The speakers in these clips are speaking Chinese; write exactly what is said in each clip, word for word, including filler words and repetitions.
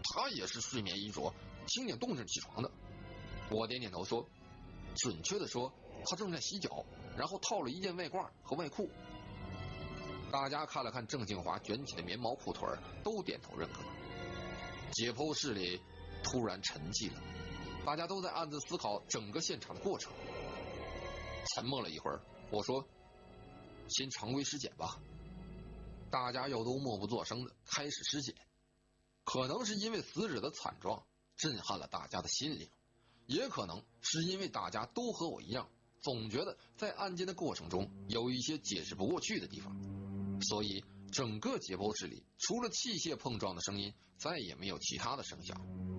他也是睡眠一着，听见动静起床的。我点点头说，准确的说，他正在洗脚，然后套了一件外褂和外裤。大家看了看郑庆华卷起的棉毛裤腿，都点头认可。解剖室里突然沉寂了，大家都在暗自思考整个现场的过程。沉默了一会儿，我说，先常规尸检吧。大家又都默不作声的开始尸检。可能是因为死者的惨状震撼了大家的心灵，也可能是因为大家都和我一样，总觉得在案件的过程中有一些解释不过去的地方，所以整个解剖室里除了器械碰撞的声音，再也没有其他的声响。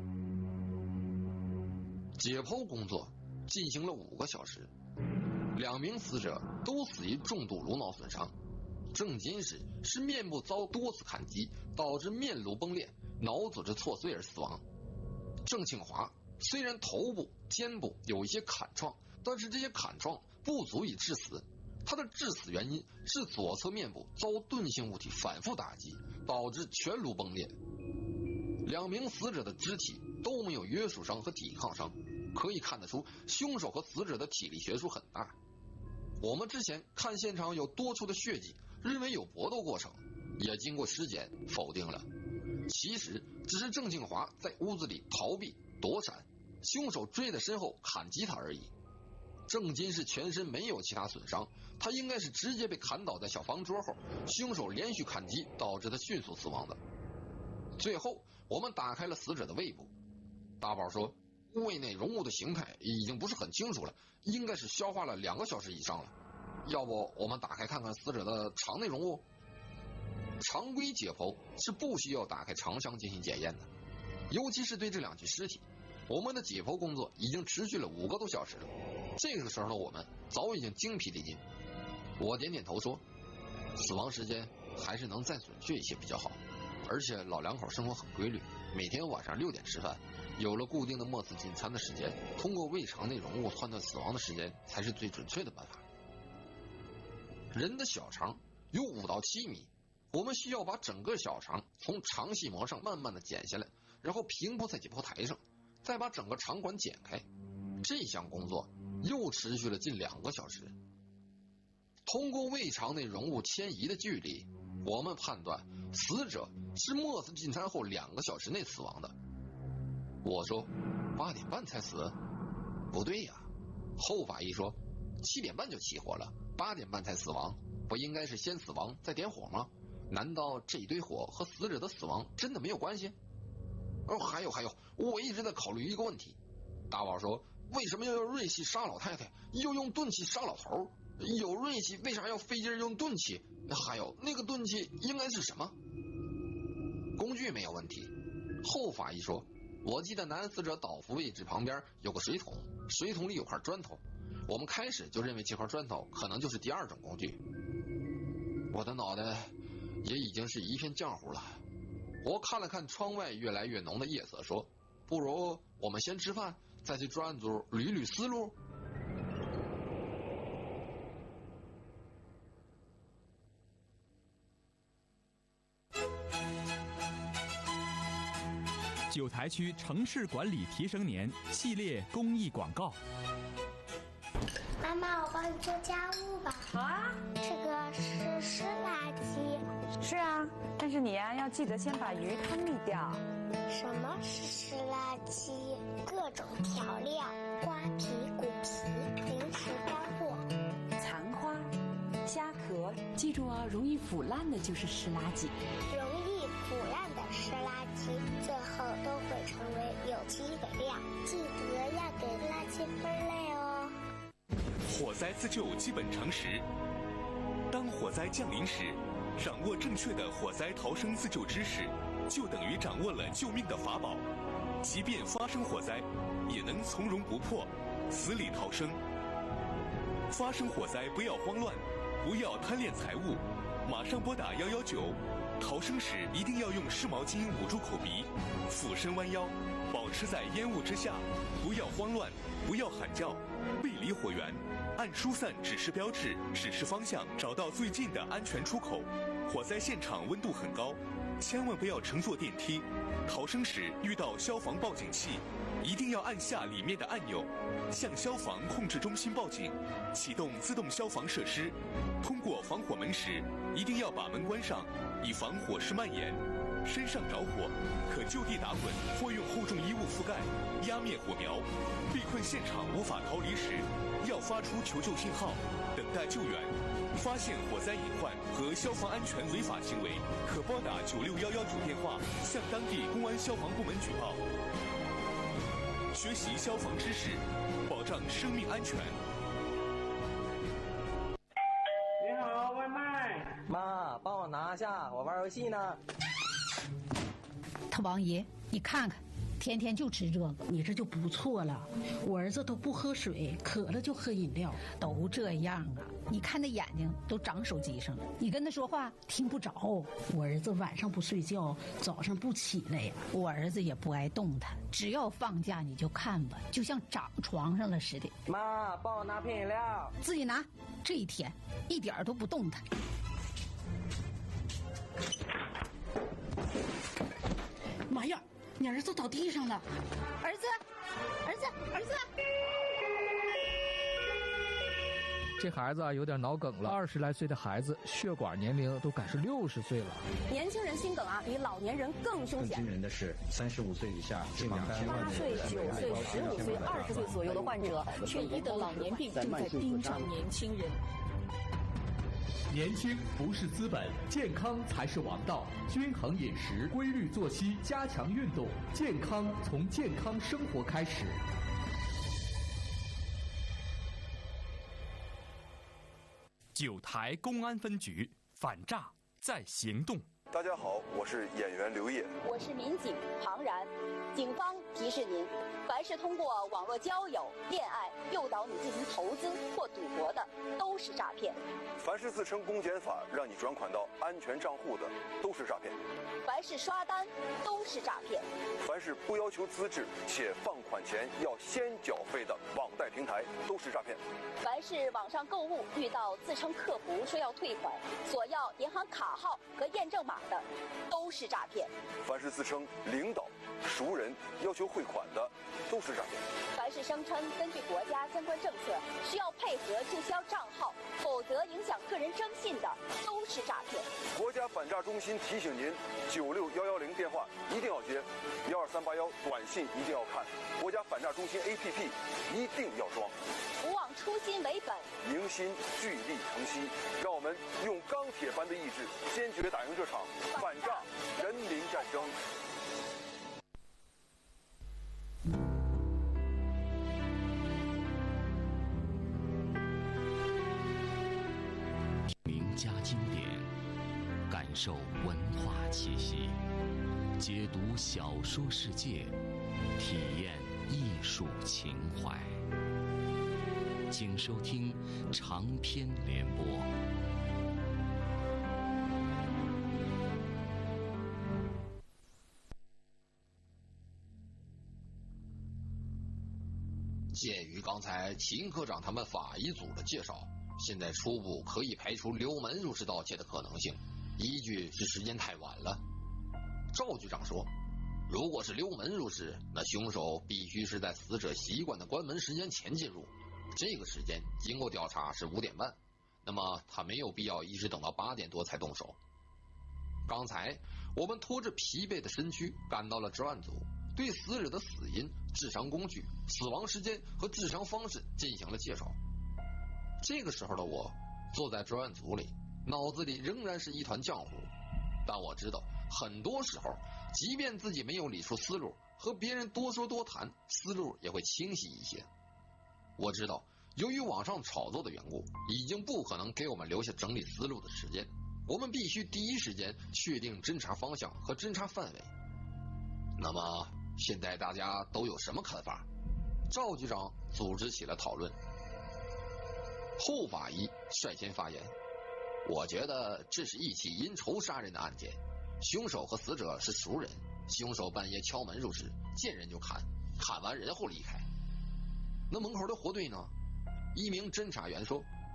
解剖工作进行了五个小时，两名死者都死于重度颅脑损伤。郑金石是面部遭多次砍击，导致面颅崩裂，脑组织错碎而死亡。郑庆华虽然头部、肩部有一些砍创，但是这些砍创不足以致死。他的致死原因是左侧面部遭钝性物体反复打击，导致全颅崩裂。两名死者的肢体都没有约束伤和抵抗伤，可以看得出凶手和死者的体力悬殊很大。我们之前看现场有多处的血迹，认为有搏斗过程，也经过尸检否定了。其实只是郑庆华在屋子里逃避躲闪，凶手追在身后砍击他而已。郑金是全身没有其他损伤，他应该是直接被砍倒在小方桌后，凶手连续砍击导致他迅速死亡的。最后我们打开了死者的胃部，大宝说胃内容物的形态已经不是很清楚了，应该是消化了两个小时以上了。要不我们打开看看死者的肠内容物？常规解剖是不需要打开肠箱进行检验的，尤其是对这两具尸体，我们的解剖工作已经持续了五个多小时了。这个时候的我们早已经精疲力尽。我点点头说，死亡时间还是能再准确一些比较好，而且老两口生活很规律，每天晚上六点吃饭，有了固定的末次进餐的时间，通过胃肠内容物判断死亡的时间才是最准确的办法。人的小肠有五到七米，我们需要把整个小肠从肠系膜上慢慢的剪下来，然后平铺在解剖台上，再把整个肠管剪开。这项工作又持续了近两个小时。通过胃肠内容物迁移的距离，我们判断死者是末次进餐后两个小时内死亡的。我说八点半才死？不对呀，后法医说七点半就起火了，八点半才死亡，不应该是先死亡再点火吗？难道这一堆火和死者的死亡真的没有关系？哦，还有还有，我一直在考虑一个问题。大宝说，为什么要用锐器杀老太太，又用钝器杀老头？有锐器为啥要费劲用钝器？还有那个钝器应该是什么？工具没有问题。后法医说，我记得男死者倒伏位置旁边有个水桶，水桶里有块砖头，我们开始就认为这块砖头可能就是第二种工具。我的脑袋也已经是一片浆糊了。我看了看窗外越来越浓的夜色，说，不如我们先吃饭，再去专案组捋捋思路。 九台区城市管理提升年系列公益广告。 妈妈，我帮你做家务吧。 好啊。 这个是湿垃圾。 是啊，但是你呀、啊、要记得先把鱼汤沥掉。 什么是湿垃圾？各种调料、瓜皮、骨皮、零食干货、 残花、虾壳，记住啊，容易腐烂的就是湿垃圾。 容易腐烂的湿垃圾，最后都会成为有机肥料。记得要给垃圾分类哦。 火灾自救基本常识：当火灾降临时，掌握正确的火灾逃生自救知识，就等于掌握了救命的法宝。即便发生火灾，也能从容不迫，死里逃生。发生火灾不要慌乱，不要贪恋财物，马上拨打一一九。逃生时一定要用湿毛巾捂住口鼻，俯身弯腰，保持在烟雾之下，不要慌乱，不要喊叫，背离火源，按疏散指示标志指示方向，找到最近的安全出口。火灾现场温度很高， 千万不要乘坐电梯，逃生时遇到消防报警器，一定要按下里面的按钮，向消防控制中心报警，启动自动消防设施。通过防火门时，一定要把门关上，以防火势蔓延。身上着火，可就地打滚或用厚重衣物覆盖，压灭火苗。被困现场无法逃离时，要发出求救信号，等待救援。发现火灾隐患和消防安全违法行为，可拨打九六幺幺主电话向当地公安消防部门举报。学习消防知识，保障生命安全。 你好，外卖。 妈，帮我拿下，我玩游戏呢。 他王爷，你看看，天天就吃这个， 你这就不错了。我儿子都不喝水，渴了就喝饮料， 都这样啊。你看那眼睛都长手机上了，你跟他说话听不着。 我儿子晚上不睡觉，早上不起来呀。 我儿子也不爱动弹，只要放假你就看吧，就像长床上了似的。 妈，帮我拿瓶饮料。 自己拿。这一天一点都不动弹。 妈呀，你儿子倒地上了！ 儿子，儿子，儿子！ 这孩子啊有点脑梗了，二十来岁的孩子，血管年龄都赶是六十岁了。 年轻人心梗啊，比老年人更凶险。 更惊人的是，三十五岁以下、 十八岁、九岁、十五岁、二十岁左右的患者，却医得老年病正在盯上年轻人。 年轻不是资本，健康才是王道。均衡饮食、规律作息、加强运动，健康从健康生活开始。九台公安分局反诈在行动。 大家好，我是演员刘烨， 我是民警庞然。警方提示您，凡是通过网络交友、恋爱诱导你进行投资或赌博的，都是诈骗； 凡是自称公检法让你转款到安全账户的，都是诈骗； 凡是刷单，都是诈骗； 凡是不要求资质且放款前要先缴费的网贷平台，都是诈骗； 凡是网上购物遇到自称客服说要退款，索要银行卡号和验证码的，都是诈骗； 凡是自称领导、熟人要求汇款的，都是诈骗； 凡是声称根据国家相关政策需要配合注销账号，否则影响个人征信的，都是诈骗。 国家反诈中心提醒您：九六幺幺零电话一定要接，幺二三八幺短信一定要看，国家反诈中心 A P P 一定要装。 不忘初心为本， 迎新聚力成西，让我们用钢铁般的意志，坚决打赢这场反诈人民战争。 名家经典，感受文化气息，解读小说世界，体验艺术情怀。请收听长篇联播。 鉴于刚才秦科长他们法医组的介绍，现在初步可以排除刘门入室盗窃的可能性，依据是时间太晚了。赵局长说，如果是刘门入室，那凶手必须是在死者习惯的关门时间前进入，这个时间经过调查是五点半，那么他没有必要一直等到八点多才动手。刚才我们拖着疲惫的身躯赶到了专案组，对死者的死因、治伤工具、死亡时间和治伤方式进行了介绍。这个时候的我坐在专案组里，脑子里仍然是一团浆糊，但我知道很多时候即便自己没有理出思路，和别人多说多谈，思路也会清晰一些。我知道由于网上炒作的缘故，已经不可能给我们留下整理思路的时间，我们必须第一时间确定侦查方向和侦查范围。那么现在大家都有什么看法？赵局长组织起了讨论。后法医率先发言，我觉得这是一起因仇杀人的案件，凶手和死者是熟人，凶手半夜敲门入室，见人就砍，砍完人后离开。那门口的火堆呢？一名侦查员说，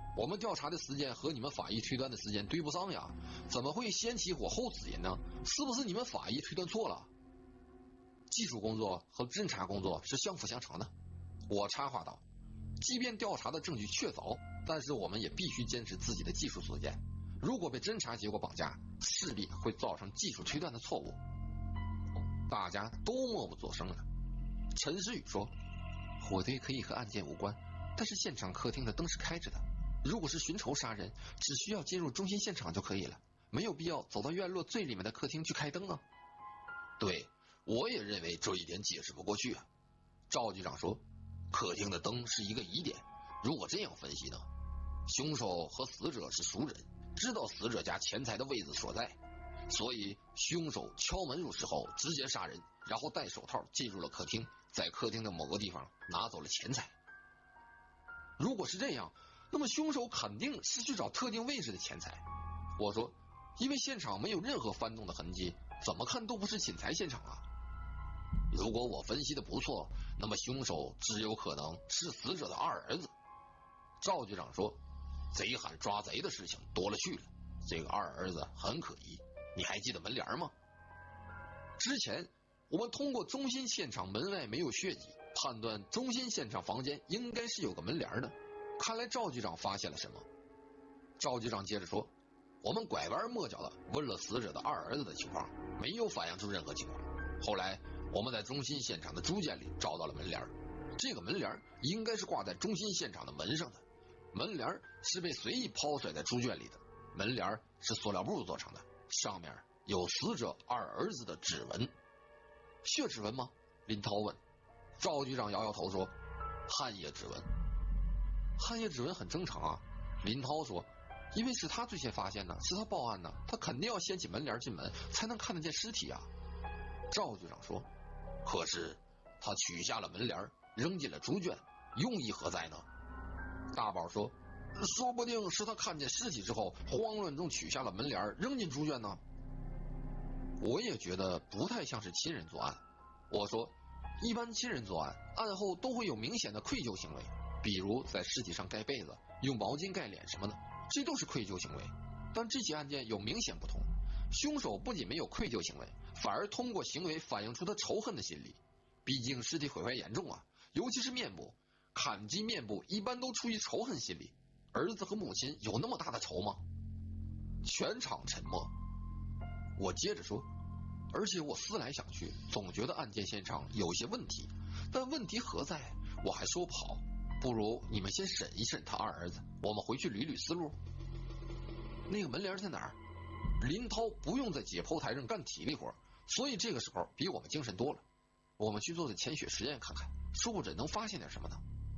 我们调查的时间和你们法医推断的时间对不上呀，怎么会先起火后死人呢？是不是你们法医推断错了？技术工作和侦查工作是相辅相成的。我插话道，即便调查的证据确凿，但是我们也必须坚持自己的技术所见。如果被侦查结果绑架，势必会造成技术推断的错误。大家都默不作声了。陈时宇说，火堆可以和案件无关，但是现场客厅的灯是开着的，如果是寻仇杀人，只需要进入中心现场就可以了，没有必要走到院落最里面的客厅去开灯啊。对，我也认为这一点解释不过去啊。赵局长说，客厅的灯是一个疑点，如果这样分析呢，凶手和死者是熟人，知道死者家钱财的位置所在，所以凶手敲门入室后直接杀人，然后戴手套进入了客厅，在客厅的某个地方拿走了钱财。如果是这样，那么凶手肯定是去找特定位置的钱财。我说，因为现场没有任何翻动的痕迹，怎么看都不是侵财现场啊。如果我分析的不错，那么凶手只有可能是死者的二儿子。赵局长说，贼喊抓贼的事情多了去了，这个二儿子很可疑。你还记得门帘吗？之前我们通过中心现场门外没有血迹，判断中心现场房间应该是有个门帘的。看来赵局长发现了什么。赵局长接着说，我们拐弯抹角的问了死者的二儿子的情况，没有反映出任何情况。后来我们在中心现场的猪圈里找到了门帘，这个门帘应该是挂在中心现场的门上的，门帘是被随意抛甩在猪圈里的，门帘是塑料布做成的，上面有死者二儿子的指纹。血指纹吗？林涛问。赵局长摇摇头说，汗液指纹。汗液指纹很正常啊。林涛说，因为是他最先发现的，是他报案的，他肯定要掀起门帘进门，才能看得见尸体啊。赵局长说，可是他取下了门帘，扔进了猪圈，用意何在呢？大宝说，说不定是他看见尸体之后，慌乱中取下了门帘，扔进猪圈呢。我也觉得不太像是亲人作案。我说，一般亲人作案，案后都会有明显的愧疚行为，比如在尸体上盖被子、用毛巾盖脸什么的，这都是愧疚行为。但这起案件有明显不同，凶手不仅没有愧疚行为，反而通过行为反映出他仇恨的心理。毕竟尸体毁坏严重啊，尤其是面部，砍击面部一般都出于仇恨心理。儿子和母亲有那么大的仇吗？全场沉默。我接着说，而且我思来想去，总觉得案件现场有些问题，但问题何在，我还说不好。不如你们先审一审他二儿子，我们回去捋捋思路。那个门帘在哪儿？林涛不用在解剖台上干体力活，所以这个时候比我们精神多了。我们去做的潜血实验看看，说不准能发现点什么呢。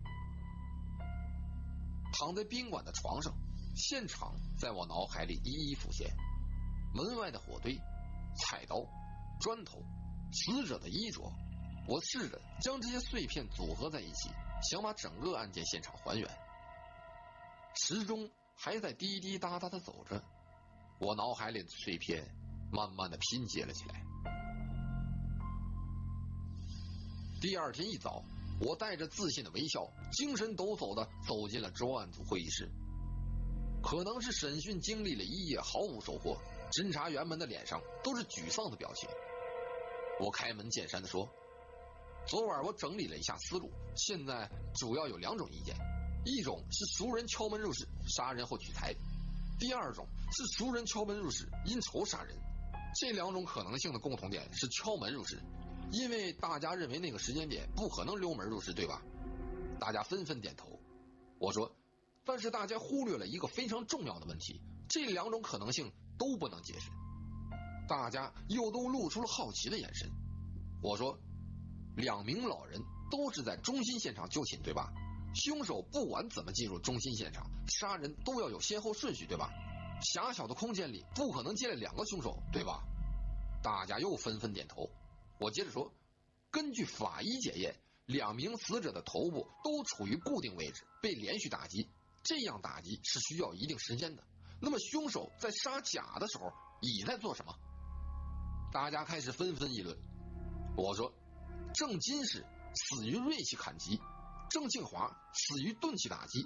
躺在宾馆的床上，现场在我脑海里一一浮现。门外的火堆、菜刀、砖头、死者的衣着，我试着将这些碎片组合在一起，想把整个案件现场还原。时钟还在滴滴答答的走着，我脑海里的碎片慢慢的拼接了起来。第二天一早，我带着自信的微笑，精神抖擞的走进了专案组会议室。可能是审讯经历了一夜毫无收获，侦查员们的脸上都是沮丧的表情。我开门见山的说，昨晚我整理了一下思路，现在主要有两种意见，一种是熟人敲门入室杀人后取财，第二种是熟人敲门入室因仇杀人。这两种可能性的共同点是敲门入室，因为大家认为那个时间点不可能溜门入室，对吧？大家纷纷点头。我说，但是大家忽略了一个非常重要的问题，这两种可能性都不能解释。大家又都露出了好奇的眼神。我说，两名老人都是在中心现场就寝，对吧？凶手不管怎么进入中心现场，杀人都要有先后顺序，对吧？狭小的空间里不可能进来两个凶手，对吧？大家又纷纷点头。我接着说，根据法医检验，两名死者的头部都处于固定位置，被连续打击，这样打击是需要一定时间的。那么凶手在杀甲的时候乙在做什么？大家开始纷纷议论。我说，郑金氏死于锐器砍击，郑庆华死于钝器打击，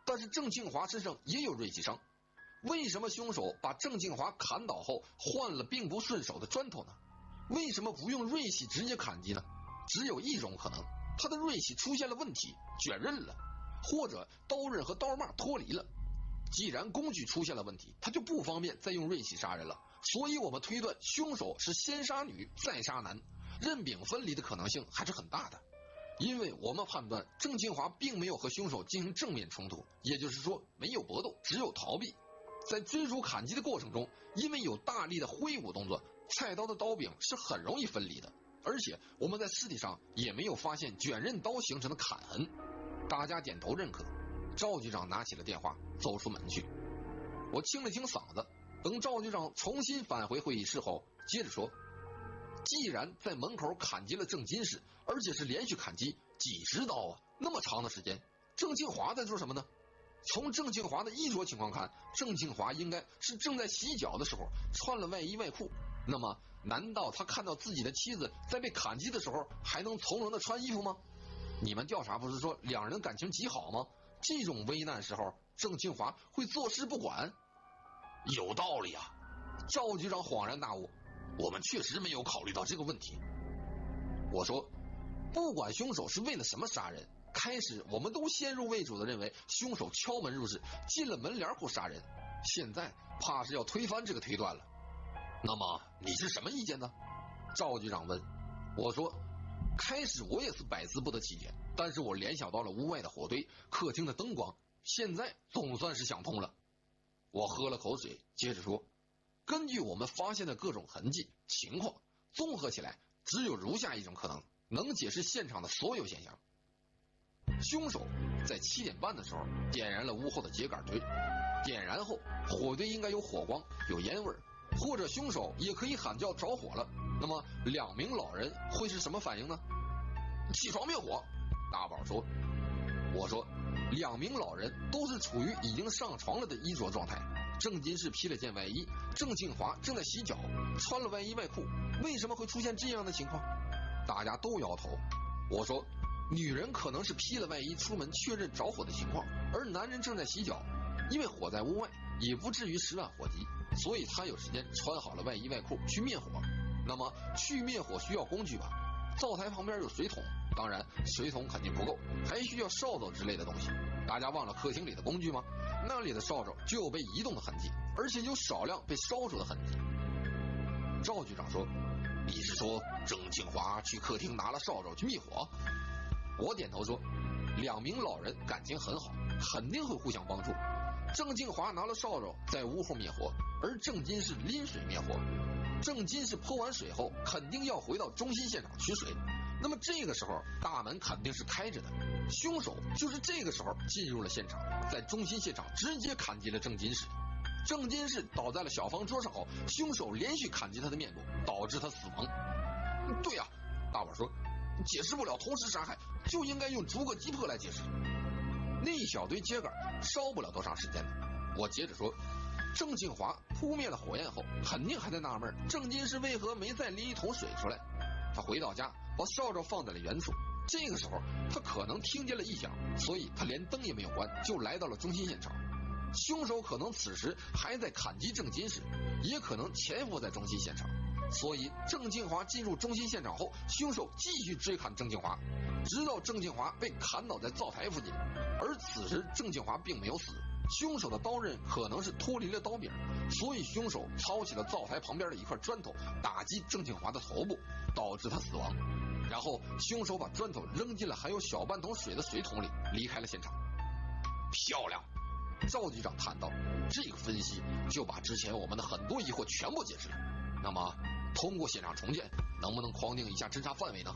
但是郑庆华身上也有锐器伤，为什么凶手把郑庆华砍倒后换了并不顺手的砖头呢？为什么不用锐器直接砍击呢？只有一种可能，他的锐器出现了问题，卷刃了，或者刀刃和刀把脱离了。既然工具出现了问题，他就不方便再用锐器杀人了，所以我们推断凶手是先杀女再杀男，刃柄分离的可能性还是很大的。因为我们判断郑庆华并没有和凶手进行正面冲突，也就是说没有搏斗，只有逃避。在追逐砍击的过程中，因为有大力的挥舞动作，菜刀的刀柄是很容易分离的，而且我们在尸体上也没有发现卷刃刀形成的砍痕。大家点头认可，赵局长拿起了电话，走出门去。我清了清嗓子，等赵局长重新返回会议室后，接着说，既然在门口砍击了郑金氏，而且是连续砍击几十刀啊，那么长的时间，郑庆华在做什么呢？从郑庆华的衣着情况看，郑庆华应该是正在洗脚的时候穿了外衣外裤，那么难道他看到自己的妻子在被砍击的时候还能从容的穿衣服吗？你们调查不是说两人感情极好吗？这种危难时候郑庆华会坐视不管？有道理啊！赵局长恍然大悟，我们确实没有考虑到这个问题。我说，不管凶手是为了什么杀人，开始我们都先入为主的认为凶手敲门入室，进了门帘后杀人，现在怕是要推翻这个推断了。那么你是什么意见呢？赵局长问。我说，开始我也是百思不得其解，但是我联想到了屋外的火堆，客厅的灯光，现在总算是想通了。我喝了口水，接着说，根据我们发现的各种痕迹情况，综合起来，只有如下一种可能，能解释现场的所有现象。凶手在七点半的时候点燃了屋后的秸秆堆，点燃后火堆应该有火光，有烟味，或者凶手也可以喊叫着火了。那么两名老人会是什么反应呢？起床灭火，大宝说。我说，两名老人都是处于已经上床了的衣着状态，郑金氏披了件外衣，郑庆华正在洗脚，穿了外衣外裤，为什么会出现这样的情况？大家都摇头。我说，女人可能是披了外衣出门确认着火的情况，而男人正在洗脚，因为火在屋外，也不至于十万火急，所以他有时间穿好了外衣外裤去灭火。那么去灭火需要工具吧？灶台旁边有水桶，当然水桶肯定不够，还需要扫帚之类的东西。大家忘了客厅里的工具吗？那里的扫帚就有被移动的痕迹，而且有少量被烧出的痕迹。赵局长说，你是说郑庆华去客厅拿了扫帚去灭火？我点头说，两名老人感情很好，肯定会互相帮助。郑庆华拿了扫帚在屋后灭火，而郑金是拎水灭火。郑金是泼完水后肯定要回到中心现场取水，那么这个时候大门肯定是开着的，凶手就是这个时候进入了现场，在中心现场直接砍击了郑金氏。郑金氏倒在了小方桌上后，凶手连续砍击他的面部，导致他死亡。对呀、啊，大宝说，解释不了同时杀害，就应该用逐个击破来解释。那一小堆秸秆烧不了多长时间的。我接着说，郑庆华扑灭了火焰后，肯定还在纳闷郑金氏为何没再拎一桶水出来。他回到家，把扫帚放在了原处。这个时候，他可能听见了异响，所以他连灯也没有关，就来到了中心现场。凶手可能此时还在砍击郑金氏，也可能潜伏在中心现场。所以郑庆华进入中心现场后，凶手继续追砍郑庆华，直到郑庆华被砍倒在灶台附近。而此时郑庆华并没有死，凶手的刀刃可能是脱离了刀柄，所以凶手抄起了灶台旁边的一块砖头，打击郑庆华的头部，导致他死亡。然后凶手把砖头扔进了含有小半桶水的水桶里，离开了现场。漂亮，赵局长谈到，这个分析就把之前我们的很多疑惑全部解释了。那么通过现场重建，能不能框定一下侦查范围呢？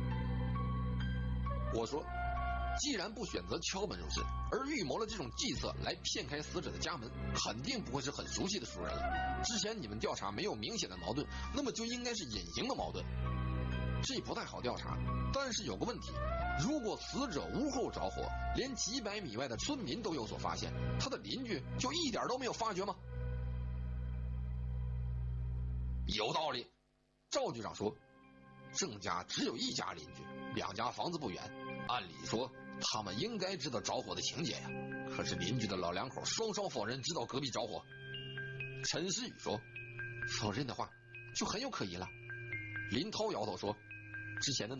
我说，既然不选择敲门入室，而预谋了这种计策来骗开死者的家门，肯定不会是很熟悉的熟人了。之前你们调查没有明显的矛盾，那么就应该是隐形的矛盾。这不太好调查，但是有个问题，如果死者屋后着火，连几百米外的村民都有所发现，他的邻居就一点都没有发觉吗？有道理，赵局长说，郑家只有一家邻居，两家房子不远，按理说他们应该知道着火的情节呀， 可是邻居的老两口双双否认知道隔壁着火。陈世宇说，否认的话就很有可疑了。林涛摇头说，之前的那